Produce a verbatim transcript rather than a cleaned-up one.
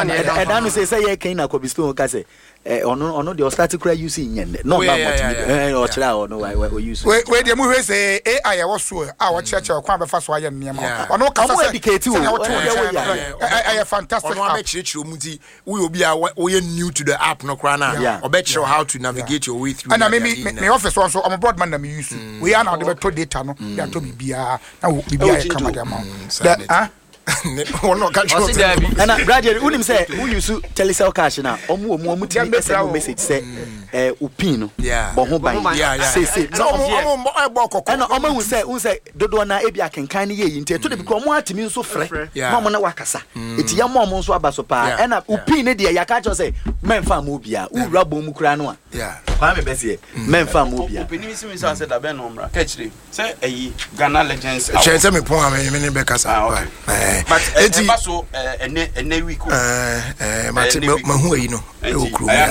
and I say say yeah can akobi stone ka say eh ono ono the start cry using yen no na what eh o chira o no we use we we dey mu say A I e wo so a wo chira kwan be fa so aye nneema ono ka say educate you I fantastic ono am chire chire omuti we obi a we new to the app no kra na obe chire how to navigate your way through and me me office one so am broadman na me use we are now the to data no ya to bibia na bibia e kama dem that ah ono ka chiro and gradually unim say who use telecell cash na omo omo omo ti send message say eh upin no bo ho ban say say no omo e bo kokko and omo hu say hu say dodo na e bia kenkan ne ye nti to de because omo atimi nso frɛ omo na wakasa eti ya omo nso abaso pa and upin ne de ya ka cho say menfa mo bia wura bom mu kura no a kwa me bese menfa mo bia upin mi simi say da be no mra ka chire say eyi Ghana Legends chance me pon am me ne be kasa but eti so ene ene week eh eh ma ma hu eyi no e okru ya